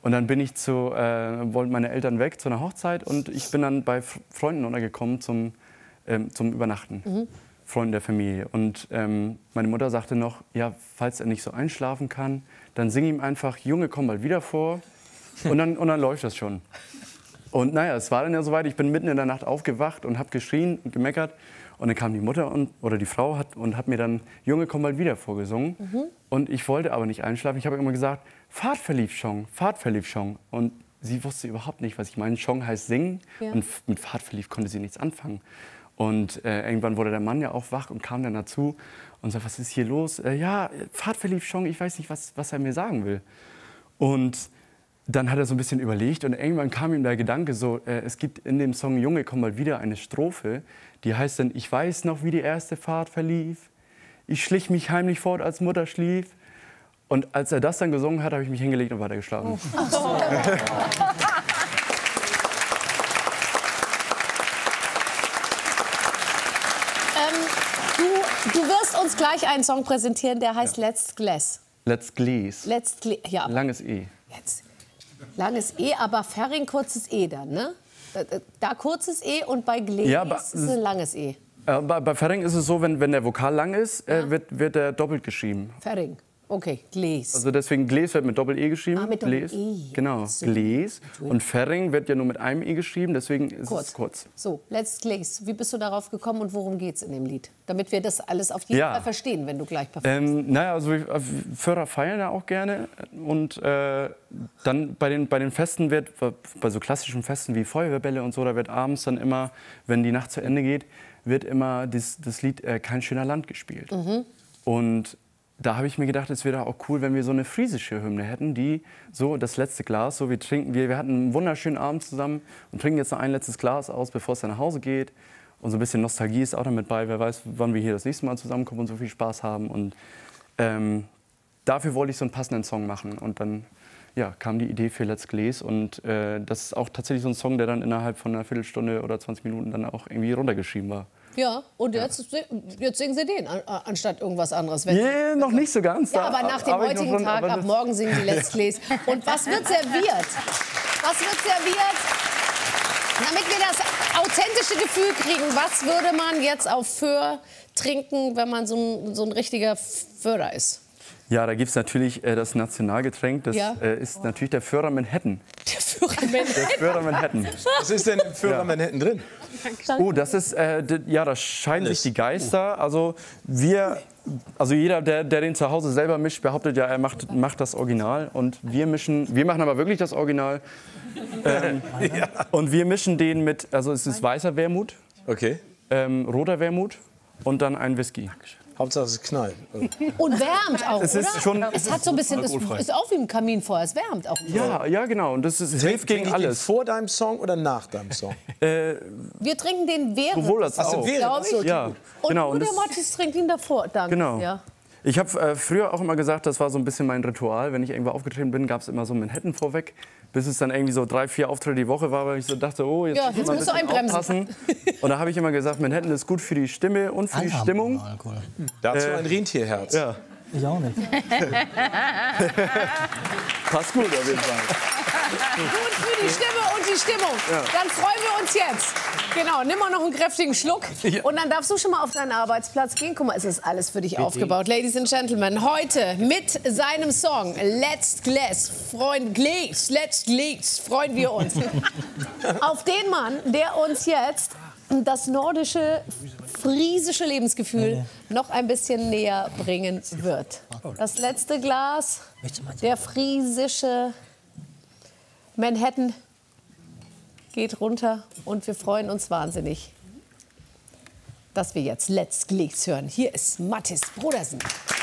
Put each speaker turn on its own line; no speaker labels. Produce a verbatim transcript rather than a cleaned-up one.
Und dann bin ich zu, äh, wollten meine Eltern weg zu einer Hochzeit und ich bin dann bei Freunden untergekommen zum, ähm, zum Übernachten. Mhm. Freunden der Familie. Und ähm, meine Mutter sagte noch, ja, falls er nicht so einschlafen kann, dann sing ihm einfach, Junge, komm mal wieder vor. Und dann, und dann läuft das schon. Und naja, es war dann ja soweit, ich bin mitten in der Nacht aufgewacht und habe geschrien und gemeckert. Und dann kam die Mutter und, oder die Frau hat, und hat mir dann, Junge, komm mal wieder vorgesungen. Mhm. Und ich wollte aber nicht einschlafen. Ich habe immer gesagt, Fahrt verlief schon, Fahrt verlief schon. Und sie wusste überhaupt nicht, was ich meine. Schon heißt singen, ja. Und mit Fahrt verlief konnte sie nichts anfangen. Und äh, irgendwann wurde der Mann ja auch wach und kam dann dazu und sagte, was ist hier los? Äh, ja, Fahrt verlief schon, ich weiß nicht, was, was er mir sagen will. Und dann hat er so ein bisschen überlegt und irgendwann kam ihm der Gedanke so, äh, es gibt in dem Song Junge, komm mal wieder eine Strophe, die heißt dann, ich weiß noch, wie die erste Fahrt verlief, ich schlich mich heimlich fort, als Mutter schlief. Und als er das dann gesungen hat, habe ich mich hingelegt und weitergeschlafen. Oh.
Du, du wirst uns gleich einen Song präsentieren, der heißt ja. Let's Glass.
Let's Glass.
Let's Glass. Ja,
langes E.
Jetzt. Langes E, aber Ferring kurzes E dann, ne? Da, da kurzes E und bei Glass ja, ist es ein langes E.
Äh, bei, bei Ferring ist es so, wenn, wenn der Vokal lang ist, ja. äh, wird, wird er doppelt geschrieben.
Ferring. Okay, Gläs.
Also deswegen Gläs wird mit Doppel-E geschrieben.
Ah, mit Doppel-E.
Genau, so. Gläs. Und Ferring wird ja nur mit einem E geschrieben, deswegen ist kurz. es kurz.
So, Let's Glass. Wie bist du darauf gekommen und worum geht's in dem Lied? Damit wir das alles auf jeden ja. Fall verstehen, wenn du gleich performst.
Ähm, naja, also Förder feiern ja auch gerne. Und äh, dann bei den, bei den Festen wird, bei so klassischen Festen wie Feuerwehrbälle und so, da wird abends dann immer, wenn die Nacht zu Ende geht, wird immer das, das Lied äh, Kein schöner Land gespielt. Mhm. Und da habe ich mir gedacht, es wäre auch cool, wenn wir so eine friesische Hymne hätten, die so das letzte Glas, so wir trinken, wir, wir hatten einen wunderschönen Abend zusammen und trinken jetzt noch ein letztes Glas aus, bevor es dann nach Hause geht. Und so ein bisschen Nostalgie ist auch damit bei, wer weiß, wann wir hier das nächste Mal zusammenkommen und so viel Spaß haben. Und ähm, dafür wollte ich so einen passenden Song machen. Und dann ja, kam die Idee für Let's Glass. Und äh, das ist auch tatsächlich so ein Song, der dann innerhalb von einer Viertelstunde oder zwanzig Minuten dann auch irgendwie runtergeschrieben war.
Ja, und jetzt, ja. jetzt singen Sie den, anstatt irgendwas anderes.
Wenn yeah, noch nicht so ganz.
Ja, aber nach dem heutigen dran, Tag, ab morgen singen Sie Let's Glass. Und was wird serviert? Was wird serviert, damit wir das authentische Gefühl kriegen? Was würde man jetzt auf Föhr trinken, wenn man so ein, so ein richtiger Föhrer ist?
Ja, da gibt es natürlich äh, das Nationalgetränk, das ja. äh, ist natürlich der Föhrer Manhattan.
Der Föhrer Manhattan?
Der Föhrer Manhattan.
Was ist denn im Föhrer ja. Manhattan drin?
Oh, das ist, äh, ja, da scheiden sich die Geister. Also wir, also jeder, der, der den zu Hause selber mischt, behauptet ja, er macht, macht das Original. Und wir mischen, wir machen aber wirklich das Original. Ähm, ja. Und wir mischen den mit, also es ist weißer Wermut,
okay.
ähm, roter Wermut und dann ein Whisky.
Hauptsache es knallt.
Und wärmt auch,
es ist
oder?
Schon,
es hat so ein bisschen, es ist auch wie ein Kaminfeuer, es wärmt auch.
Ja, ja, genau. Und das ist, hilft gegen alles.
Vor deinem Song oder nach deinem Song?
äh, Wir trinken den während.
Sowohl als auch.
Glaube ich.
Ja,
und
genau.
und der Mathis trinkt ihn davor. Danke.
Genau.
Ja.
Ich habe äh, früher auch immer gesagt, das war so ein bisschen mein Ritual. Wenn ich irgendwo aufgetreten bin, gab es immer so Manhattan vorweg. Bis es dann irgendwie so drei, vier Auftritte die Woche war, weil ich so dachte, oh, jetzt,
ja, jetzt
muss
musst du einbremsen.
Und da habe ich immer gesagt, Manhattan ist gut für die Stimme und für die Stimmung.
Dazu
äh,
ein Rentierherz.
Ja.
Ich auch nicht.
Passt gut auf jeden Fall.
Gut für die Stimme und die Stimmung. Ja. Dann freuen wir uns jetzt. Genau, nimm mal noch einen kräftigen Schluck. Ja. Und dann darfst du schon mal auf deinen Arbeitsplatz gehen. Guck mal, es ist alles für dich Bitte. aufgebaut. Ladies and Gentlemen, heute mit seinem Song Let's Glass, Freund Glass, Let's Glass, freuen wir uns auf den Mann, der uns jetzt das nordische, friesische Lebensgefühl noch ein bisschen näher bringen wird. Das letzte Glas, der friesische Manhattan geht runter und wir freuen uns wahnsinnig, dass wir jetzt Let's Glass hören. Hier ist Mathis Brodersen.